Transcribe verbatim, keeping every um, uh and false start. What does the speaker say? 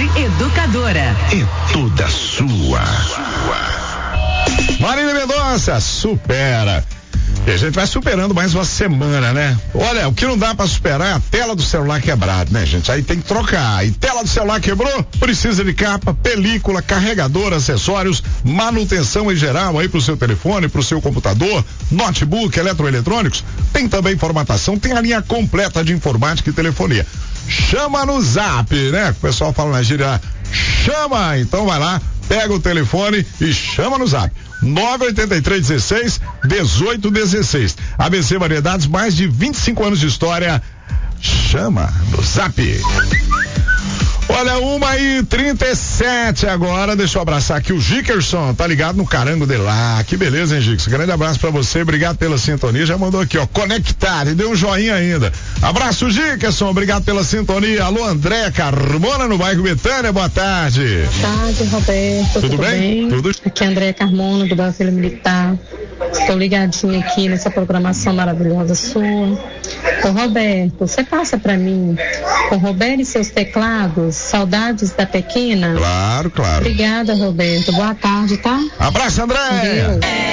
Educadora. É toda sua. Marina Mendonça, supera. E a gente vai superando mais uma semana, né? Olha, o que não dá pra superar é a tela do celular quebrado, né, gente? Aí tem que trocar. E tela do celular quebrou? Precisa de capa, película, carregador, acessórios, manutenção em geral aí pro seu telefone, pro seu computador, notebook, eletroeletrônicos. Tem também formatação, tem a linha completa de informática e telefonia. Chama no Zap, né? O pessoal fala na gíria, chama! Então vai lá, pega o telefone e chama no Zap. nove oito três, dezesseis, dezoito, dezesseis. A B C Variedades, mais de vinte e cinco anos de história. Chama no Zap. Olha, uma e trinta e sete agora, deixa eu abraçar aqui o Gickerson, tá ligado no Carango de lá, que beleza, hein, Gickerson? Grande abraço pra você, obrigado pela sintonia, já mandou aqui, ó, conectar, e deu um joinha ainda. Abraço, Gickerson, obrigado pela sintonia. Alô, André Carmona, no bairro Betânia, boa tarde. Boa tarde, Roberto, tudo, tudo bem? bem? Tudo. Aqui é André Carmona, do bairro Filho Militar, estou ligadinha aqui nessa programação maravilhosa sua. Ô, Roberto, você passa pra mim, com Roberto e seus teclados, Saudades da Pequena? Claro, claro. Obrigada, Roberto. Boa tarde, tá? Abraço, André.